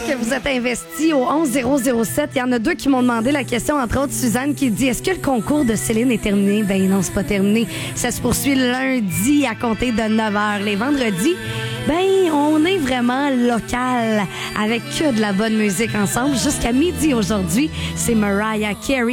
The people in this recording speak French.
que vous êtes investis au 11007. Il y en a deux qui m'ont demandé la question, entre autres Suzanne qui dit: est-ce que le concours de Céline est terminé? Ben non, c'est pas terminé. Ça se poursuit lundi à compter de 9h. Les vendredis, ben on est vraiment local avec que de la bonne musique ensemble. Jusqu'à midi aujourd'hui, c'est Mariah Carey.